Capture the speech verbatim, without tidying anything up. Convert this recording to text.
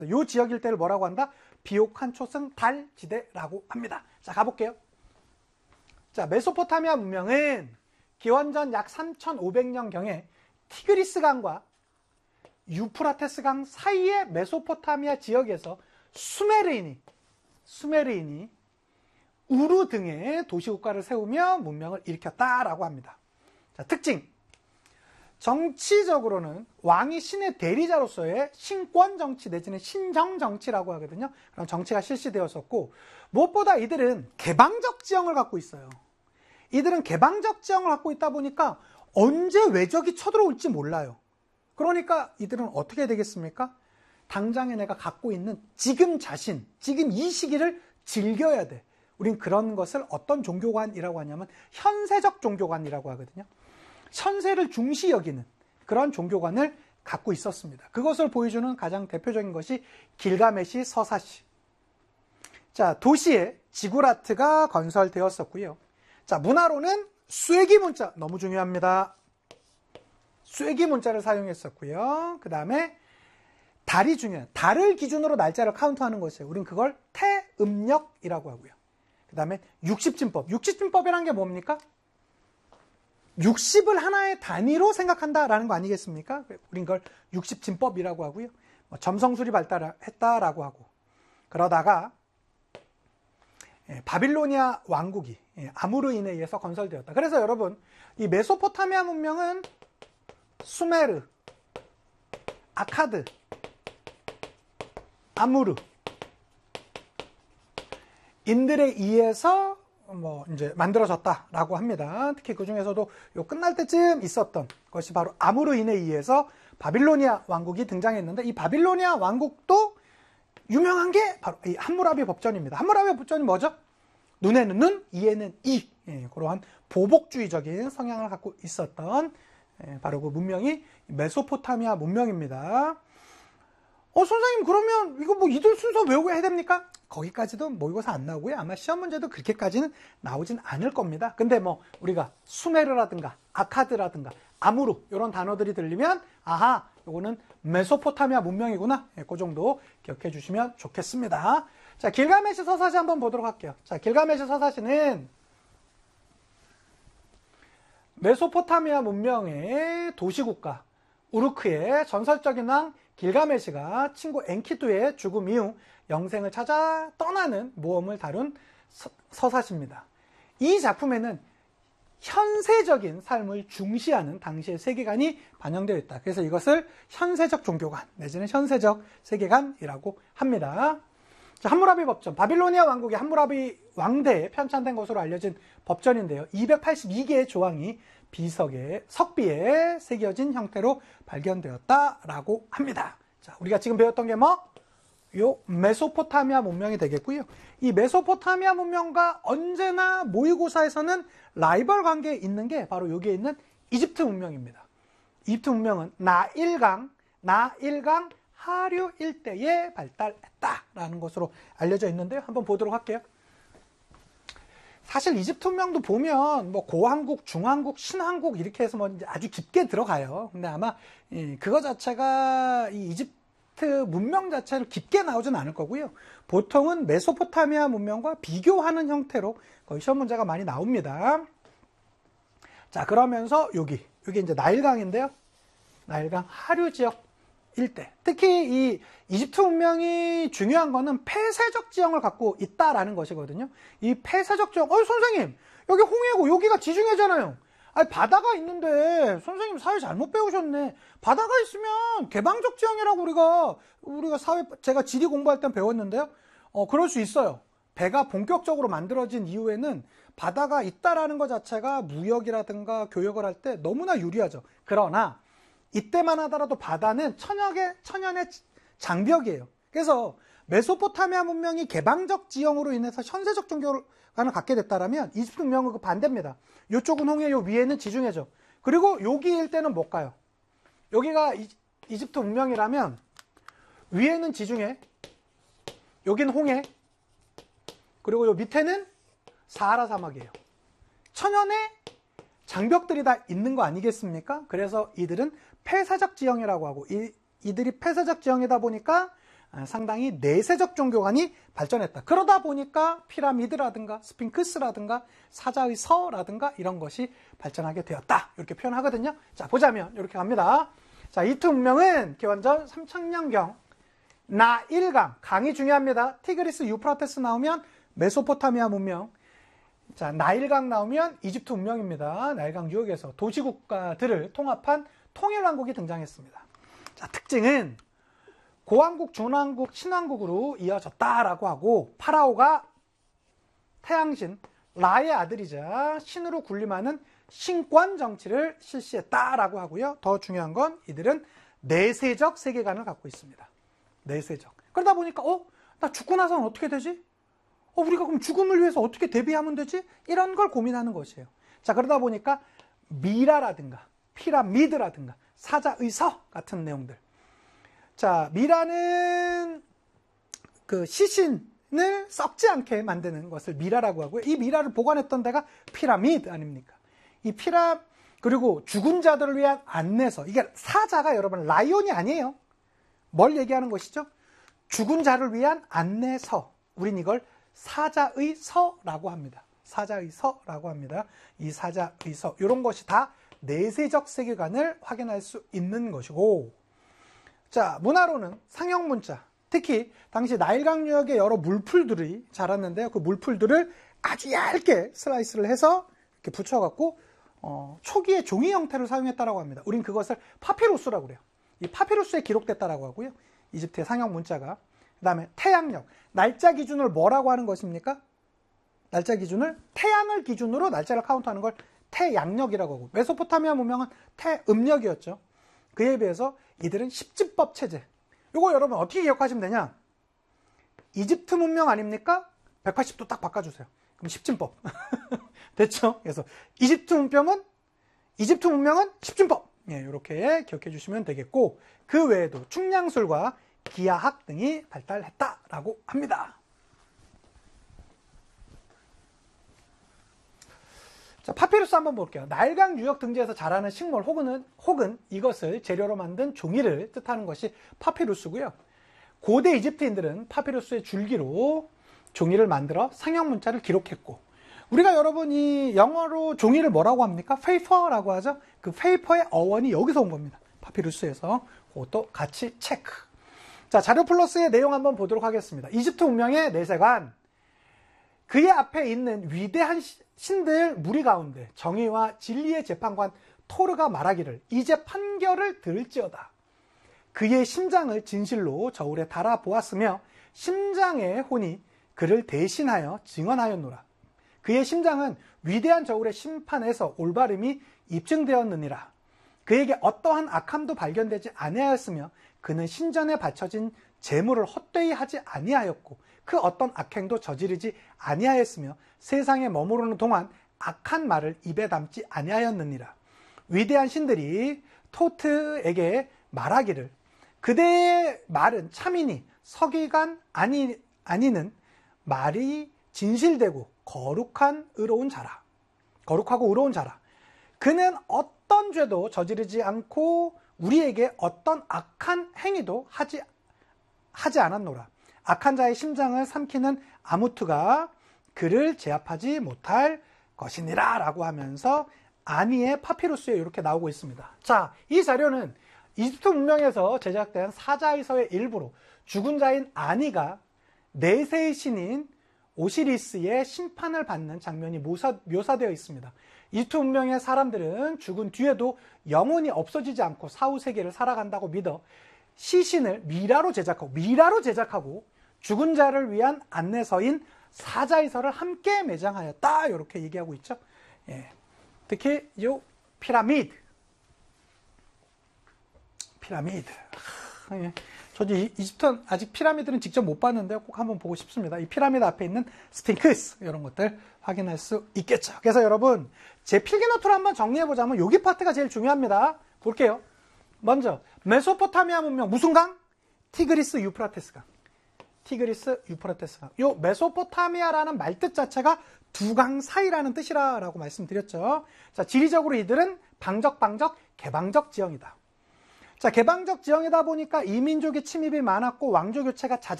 이 지역 일대를 뭐라고 한다? 비옥한초승 달지대라고 합니다. 자, 가볼게요. 자, 메소포타미아 문명은 기원전 약 삼천오백 년경에 티그리스강과 유프라테스강 사이의 메소포타미아 지역에서 수메르인이 수메르인이 우루 등의 도시국가를 세우며 문명을 일으켰다라고 합니다. 자, 특징. 정치적으로는 왕이 신의 대리자로서의 신권 정치 내지는 신정 정치라고 하거든요. 그런 정치가 실시되었었고, 무엇보다 이들은 개방적 지형을 갖고 있어요. 이들은 개방적 지형을 갖고 있다 보니까 언제 외적이 쳐들어올지 몰라요. 그러니까 이들은 어떻게 되겠습니까? 당장에 내가 갖고 있는 지금 자신, 지금 이 시기를 즐겨야 돼. 우린 그런 것을 어떤 종교관이라고 하냐면 현세적 종교관이라고 하거든요. 현세를 중시 여기는 그런 종교관을 갖고 있었습니다. 그것을 보여주는 가장 대표적인 것이 길가메시 서사시. 자, 도시에 지구라트가 건설되었었고요. 자, 문화로는 쇠기 문자, 너무 중요합니다. 쇠기 문자를 사용했었고요. 그 다음에 달이 중요해요. 달을 기준으로 날짜를 카운트하는 것이에요. 우린 그걸 태음력이라고 하고요. 그 다음에 육십진법. 육십진법이라는 게 뭡니까? 육십을 하나의 단위로 생각한다라는 거 아니겠습니까? 우린 그걸 육십진법이라고 하고요. 뭐 점성술이 발달했다라고 하고. 그러다가 바빌로니아 왕국이 아무르인에 의해서 건설되었다. 그래서 여러분, 이 메소포타미아 문명은 수메르, 아카드, 아무르 인들에 의해서 뭐 이제 만들어졌다라고 합니다. 특히 그 중에서도 요 끝날 때쯤 있었던 것이 바로 아무르인에 의해서 바빌로니아 왕국이 등장했는데, 이 바빌로니아 왕국도 유명한 게 바로 이 함무라비 법전입니다. 함무라비 법전이 뭐죠? 눈에는 눈, 이에는 이. 예, 그러한 보복주의적인 성향을 갖고 있었던 예, 바로 그 문명이 메소포타미아 문명입니다. 어, 선생님, 그러면 이거 뭐 이들 순서 외우고 해야 됩니까? 거기까지도 모의고사 안 나오고요. 아마 시험 문제도 그렇게까지는 나오진 않을 겁니다. 근데 뭐 우리가 수메르라든가 아카드라든가 아무르 이런 단어들이 들리면 아하, 이거는 메소포타미아 문명이구나. 예, 그 정도 기억해 주시면 좋겠습니다. 자, 길가메시 서사시 한번 보도록 할게요. 자, 길가메시 서사시는 메소포타미아 문명의 도시국가 우르크의 전설적인 왕 길가메시가 친구 엔키두의 죽음 이후 영생을 찾아 떠나는 모험을 다룬 서, 서사시입니다. 이 작품에는 현세적인 삶을 중시하는 당시의 세계관이 반영되어 있다. 그래서 이것을 현세적 종교관 내지는 현세적 세계관이라고 합니다. 자, 함무라비 법전, 바빌로니아 왕국의 함무라비 왕대에 편찬된 것으로 알려진 법전인데요. 이백팔십이 개의 조항이 비석에, 석비에 새겨진 형태로 발견되었다라고 합니다. 자, 우리가 지금 배웠던 게 뭐? 요 메소포타미아 문명이 되겠고요. 이 메소포타미아 문명과 언제나 모의고사에서는 라이벌 관계에 있는 게 바로 여기에 있는 이집트 문명입니다. 이집트 문명은 나일강, 나일강 하류 일대에 발달했다라는 것으로 알려져 있는데요. 한번 보도록 할게요. 사실 이집트 문명도 보면 뭐 고한국, 중한국, 신한국 이렇게 해서 뭐 아주 깊게 들어가요. 근데 아마 그거 자체가 이 이집트 문명 자체를 깊게 나오진 않을 거고요. 보통은 메소포타미아 문명과 비교하는 형태로 거의 시험 문제가 많이 나옵니다. 자, 그러면서 여기, 여기 이제 나일강인데요. 나일강 하류 지역 일대. 특히 이 이집트 문명이 중요한 거는 폐쇄적 지형을 갖고 있다라는 것이거든요. 이 폐쇄적 지형, 어, 선생님, 여기 홍해고 여기가 지중해잖아요. 아니, 바다가 있는데 선생님 사회 잘못 배우셨네. 바다가 있으면 개방적 지형이라고 우리가 우리가 사회 제가 지리 공부할 땐 배웠는데요. 어, 그럴 수 있어요. 배가 본격적으로 만들어진 이후에는 바다가 있다라는 것 자체가 무역이라든가 교역을 할 때 너무나 유리하죠. 그러나 이때만 하더라도 바다는 천연의, 천연의 장벽이에요. 그래서 메소포타미아 문명이 개방적 지형으로 인해서 현세적 종교관을 갖게 됐다면 이집트 문명은 그 반대입니다. 이쪽은 홍해, 요 위에는 지중해죠. 그리고 여기 일대는 못 가요. 여기가 이, 이집트 문명이라면 위에는 지중해, 여기는 홍해, 그리고 요 밑에는 사하라 사막이에요. 천연의 장벽들이 다 있는 거 아니겠습니까? 그래서 이들은 폐쇄적 지형이라고 하고, 이, 이들이 폐쇄적 지형이다 보니까 상당히 내세적 종교관이 발전했다. 그러다 보니까 피라미드라든가 스핑크스라든가 사자의 서라든가 이런 것이 발전하게 되었다. 이렇게 표현하거든요. 자, 보자면 이렇게 갑니다. 자, 이투 문명은 기원전 삼천 년경 나일강, 강이 중요합니다. 티그리스, 유프라테스 나오면 메소포타미아 문명. 자, 나일강 나오면 이집트 문명입니다. 나일강 유역에서 도시국가들을 통합한 통일왕국이 등장했습니다. 자, 특징은 고왕국, 중왕국, 신왕국으로 이어졌다라고 하고 파라오가 태양신 라의 아들이자 신으로 군림하는 신권 정치를 실시했다라고 하고요. 더 중요한 건 이들은 내세적 세계관을 갖고 있습니다. 내세적. 그러다 보니까 어? 나 죽고 나서는 어떻게 되지? 어, 우리가 그럼 죽음을 위해서 어떻게 대비하면 되지? 이런 걸 고민하는 것이에요. 자, 그러다 보니까 미라라든가 피라미드라든가 사자의서 같은 내용들. 자, 미라는 그 시신을 썩지 않게 만드는 것을 미라라고 하고요. 이 미라를 보관했던 데가 피라미드 아닙니까? 이 피라, 그리고 죽은 자들을 위한 안내서. 이게 사자가 여러분 라이온이 아니에요. 뭘 얘기하는 것이죠? 죽은 자를 위한 안내서. 우린 이걸 사자의 서라고 합니다. 사자의 서라고 합니다. 이 사자의 서. 이런 것이 다 내세적 세계관을 확인할 수 있는 것이고, 자, 문화로는 상형 문자. 특히 당시 나일강 유역의 여러 물풀들이 자랐는데요. 그 물풀들을 아주 얇게 슬라이스를 해서 이렇게 붙여갖고 어, 초기의 종이 형태를 사용했다라고 합니다. 우린 그것을 파피루스라고 그래요. 이 파피루스에 기록됐다라고 하고요. 이집트의 상형 문자가. 그 다음에 태양력. 날짜 기준을 뭐라고 하는 것입니까? 날짜 기준을 태양을 기준으로 날짜를 카운트하는 걸 태양력이라고 하고, 메소포타미아 문명은 태음력이었죠. 그에 비해서 이들은 십진법 체제. 이거 여러분 어떻게 기억하시면 되냐? 이집트 문명 아닙니까? 백팔십 도 딱 바꿔주세요. 그럼 십진법. 됐죠? 그래서 이집트 문명은 이집트 문명은 십진법. 예, 이렇게 기억해 주시면 되겠고, 그 외에도 충량술과 기하학 등이 발달했다라고 합니다. 자, 파피루스 한번 볼게요. 나일강 유역 등지에서 자라는 식물 혹은, 혹은 이것을 재료로 만든 종이를 뜻하는 것이 파피루스고요. 고대 이집트인들은 파피루스의 줄기로 종이를 만들어 상형 문자를 기록했고, 우리가 여러분 이 영어로 종이를 뭐라고 합니까? 페이퍼라고 하죠. 그 페이퍼의 어원이 여기서 온 겁니다. 파피루스에서. 그것도 같이 체크. 자, 자료 플러스의 내용 한번 보도록 하겠습니다. 이집트 문명의 내세관. 그의 앞에 있는 위대한 신들 무리 가운데 정의와 진리의 재판관 토르가 말하기를 이제 판결을 들을지어다. 그의 심장을 진실로 저울에 달아 보았으며 심장의 혼이 그를 대신하여 증언하였노라. 그의 심장은 위대한 저울의 심판에서 올바름이 입증되었느니라. 그에게 어떠한 악함도 발견되지 아니하였으며 그는 신전에 바쳐진 제물을 헛되이 하지 아니하였고 그 어떤 악행도 저지르지 아니하였으며 세상에 머무르는 동안 악한 말을 입에 담지 아니하였느니라. 위대한 신들이 토트에게 말하기를 그대의 말은 참이니 서기관 아니, 아니는 말이 진실되고 거룩한 의로운 자라. 거룩하고 의로운 자라. 그는 어떤 죄도 저지르지 않고 우리에게 어떤 악한 행위도 하지, 하지 않았노라. 악한 자의 심장을 삼키는 아무트가 그를 제압하지 못할 것이니라 라고 하면서 아니의 파피루스에 이렇게 나오고 있습니다. 자, 이 자료는 이집트 문명에서 제작된 사자의서의 일부로 죽은 자인 아니가 내세의 신인 오시리스의 심판을 받는 장면이 묘사, 묘사되어 있습니다. 이집트 문명의 사람들은 죽은 뒤에도 영혼이 없어지지 않고 사후 세계를 살아간다고 믿어 시신을 미라로 제작하고 미라로 제작하고 죽은 자를 위한 안내서인 사자의서를 함께 매장하였다. 이렇게 얘기하고 있죠. 예. 특히 이 피라미드, 피라미드. 아, 예. 저도 이집트 아직 피라미드는 직접 못 봤는데 꼭 한번 보고 싶습니다. 이 피라미드 앞에 있는 스핑크스 이런 것들 확인할 수 있겠죠. 그래서 여러분 제 필기노트를 한번 정리해 보자면 여기 파트가 제일 중요합니다. 볼게요. 먼저 메소포타미아 문명 무슨 강? 티그리스 유프라테스 강. 티그리스 유프라테스 강. 요 메소포타미아라는 말뜻 자체가 두 강 사이라는 뜻이라고 말씀드렸죠. 자, 지리적으로 이들은 방적방적 개방적 지형이다. 자, 개방적 지형이다 보니까 이민족의 침입이 많았고 왕조 교체가 잦았